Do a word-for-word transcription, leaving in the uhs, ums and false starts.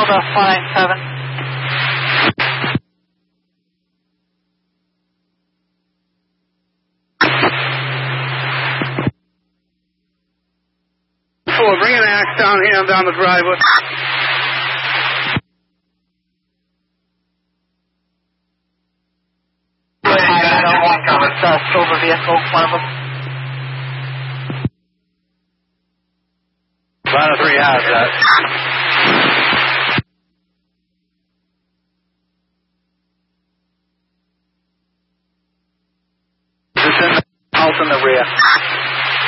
Silver flying seven. Four, bring an axe down here and down the driveway. It's a silver vehicle, one of them. Ladder three has that. Is this in the house in the rear?